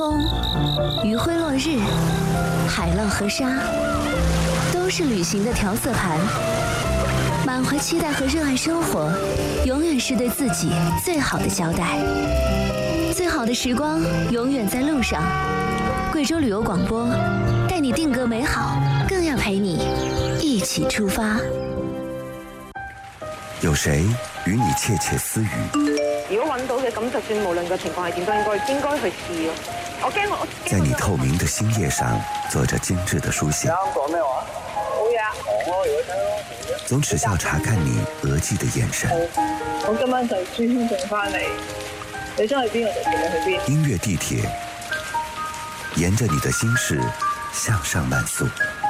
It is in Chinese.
风、余晖落日、海浪和沙，都是旅行的调色盘。满怀期待和热爱生活，永远是对自己最好的交代。最好的时光永远在路上。贵州旅游广播，带你定格美好，更要陪你一起出发。 有谁與你竊竊私語？ 如果揾到嘅，咁就算無論個情況係點，都應該去試咯。我驚我在你透明的心頁上做着精緻的書寫。 啱講咩話？好嘢啊！我如果聽咯。 總只想查看你額際的眼神。 我今晚就專程翻嚟，你想去邊我就陪你去邊。 音樂地鐵，沿着你的心事向上漫溯。